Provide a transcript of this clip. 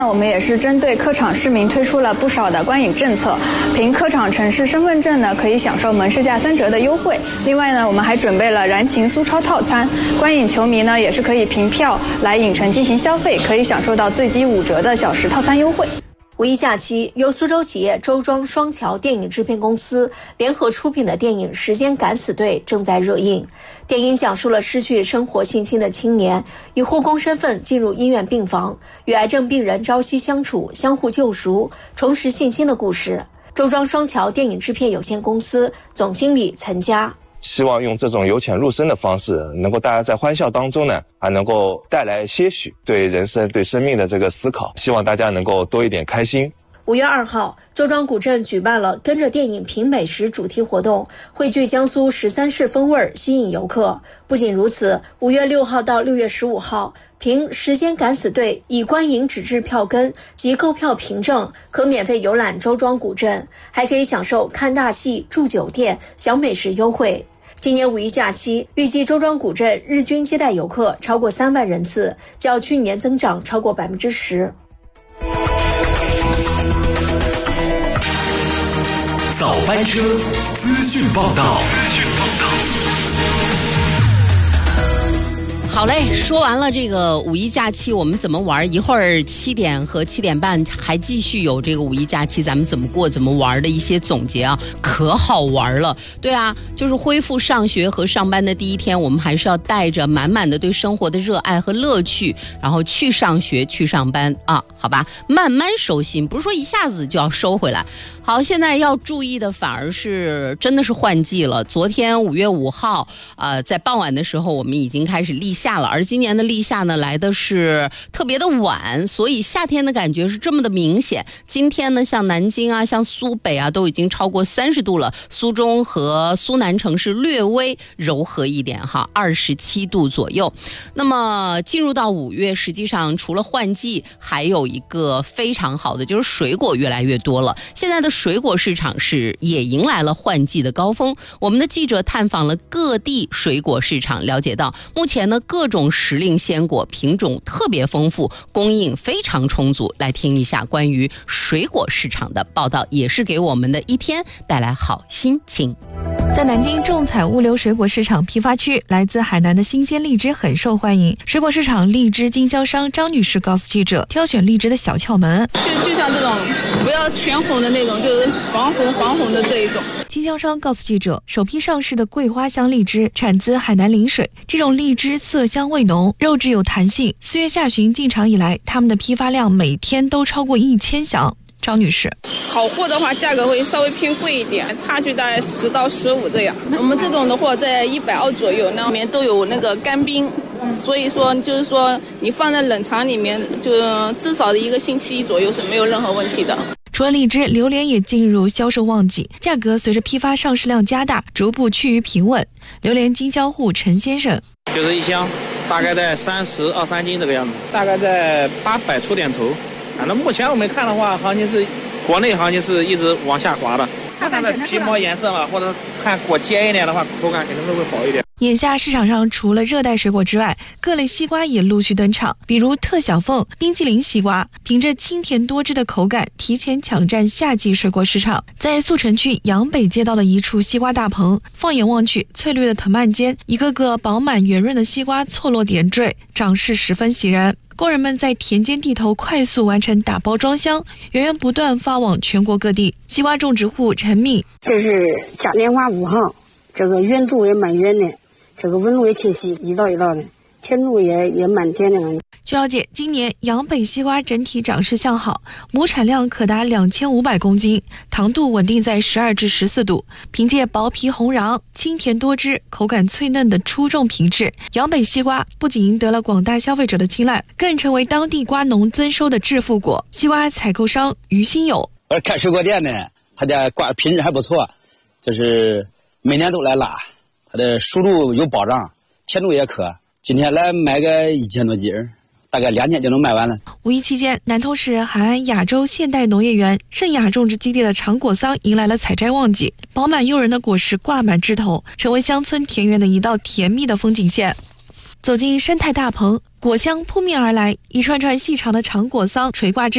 我们也是针对科场市民推出了不少的观影政策，凭科场城市身份证呢，可以享受门市价3折的优惠。另外呢，我们还准备了燃情苏超套餐，观影球迷呢也是可以凭票来影城进行消费，可以享受到最低5折的小时套餐优惠。 五一假期，由苏州企业周庄双桥电影制片公司联合出品的电影《时间敢死队》正在热映。电影讲述了失去生活信心的青年以护工身份进入医院病房，与癌症病人朝夕相处，相互救赎，重拾信心的故事。周庄双桥电影制片有限公司总经理岑佳。 希望用这种由浅入深的方式，能够大家在欢笑当中呢，还能够带来些许对人生、对生命的这个思考。希望大家能够多一点开心。 5月2号，周庄古镇举办了跟着电影品美食主题活动，汇聚江苏13市风味，吸引游客。不仅如此，5月6号到6月15号，凭《时间敢死队》以观影纸质票根及购票凭证，可免费游览周庄古镇，还可以享受看大戏、住酒店、享美食优惠。今年5一假期，预计周庄古镇日均接待游客超过3万人次，较去年增长超过10%。 早班车资讯报道。 好嘞，说完了这个五一假期我们怎么玩，一会儿7点和7点半还继续有这个五一假期咱们怎么过怎么玩的一些总结啊，可好玩了。对啊，就是恢复上学和上班的第一天，我们还是要带着满满的对生活的热爱和乐趣，然后去上学去上班啊，好吧，慢慢收心，不是说一下子就要收回来。好，现在要注意的反而是真的是换季了。昨天5月5号在傍晚的时候我们已经开始立夏了，而今年的立夏呢来的是特别的晚，所以夏天的感觉是这么的明显。今天呢像南京啊像苏北啊都已经超过30度了，苏中和苏南城市略微柔和一点哈，27度左右。那么进入到5月，实际上除了换季还有一个非常好的就是水果越来越多了。现在的水果市场也迎来了换季的高峰。我们的记者探访了各地水果市场，了解到目前呢各种时令鲜果品种特别丰富，供应非常充足。来听一下关于水果市场的报道，也是给我们的一天带来好心情。 在南京种采物流水果市场批发区，来自海南的新鲜荔枝很受欢迎。水果市场荔枝经销商张女士告诉记者，挑选荔枝的小窍门， 就像这种不要全红的那种，就是黄红的这一种。 经销商告诉记者，首批上市的桂花香荔枝产自海南陵水，这种荔枝色香味浓，肉质有弹性。4月下旬进场以来，他们的批发量每天都超过1000箱。张女士， 好货的话价格会稍微偏贵一点，差距大概10到15这样。我们这种的货在100澳左右，那里面都有那个干冰，所以说就是说你放在冷藏里面，就至少的1个星期左右是没有任何问题的。 除了荔枝，榴莲也进入销售旺季，价格随着批发上市量加大，逐步趋于平稳。榴莲经销户陈先生， 就是一箱大概在32-33斤这个样子，大概在800出点头。反正目前我们看的话，国内行情是一直往下滑的。看它的皮毛颜色嘛，或者看果尖一点的话，口感肯定是会好一点。 眼下市场上除了热带水果之外，各类西瓜也陆续登场，比如特小凤、冰淇淋西瓜，凭着清甜多汁的口感，提前抢占夏季水果市场。在速城区杨北街道的一处西瓜大棚，放眼望去，翠绿的藤蔓间，一个个饱满圆润的西瓜错落点缀，长势十分喜人。工人们在田间地头快速完成打包装箱，源源不断发往全国各地。西瓜种植户陈敏， 这是嘉年华5号，这个圆度也蛮圆的，这个纹路也清晰，一道一道的，甜度也蛮甜的。 据了解，今年杨北西瓜整体长势向好，亩产量可达2500公斤，糖度稳定在12至14度。凭借薄皮红瓤、清甜多汁、口感脆嫩的出众品质，杨北西瓜不仅赢得了广大消费者的青睐，更成为当地瓜农增收的致富果。西瓜采购商于新友， 开水果店呢，它的瓜品质还不错，就是每年都来拉，它的熟度有保障，甜度也可。今天来买个1000多斤，大概2天就能卖完了。 五一期间，南通市海安亚洲现代农业园圣雅种植基地的长果桑迎来了采摘旺季，饱满诱人的果实挂满枝头，成为乡村田园的一道甜蜜的风景线。走进生态大棚，果香扑面而来，一串串细长的长果桑垂挂枝